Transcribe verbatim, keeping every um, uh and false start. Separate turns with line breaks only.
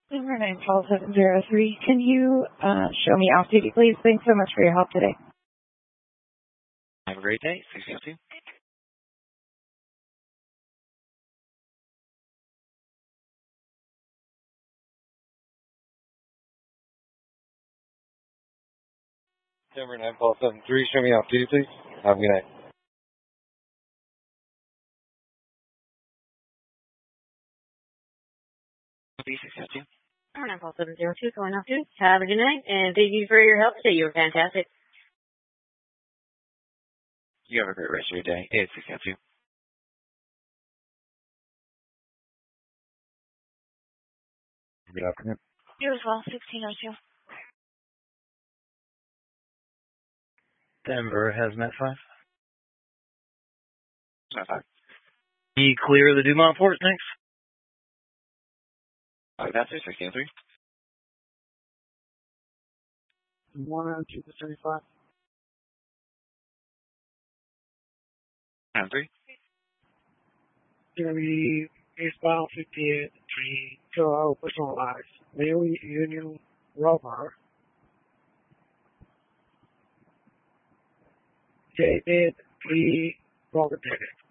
Number nine twelve seven zero three. Can you uh, show me off duty, please? Thanks so much for your help today.
Have a great day. six zero two. Number nine twelve seven three. Show me off duty, please. Have a good night. six zero two.
Number nine twelve seven zero two. Going off duty. Have a good night, and thank you for your help today. You were fantastic.
You have a great rest of your day. It's six zero two. Good afternoon.
You as well, sixteen oh two.
Denver Hazmat five.
Not five.
You clear the Dumont Port, thanks.
Five, that's it, sixteen oh three.
One, two, thirty-five.
Nine three.
Jeremy, eastbound fifty-eight, three, two, personalized. Mail Union Rover. Dated, three, Robert David.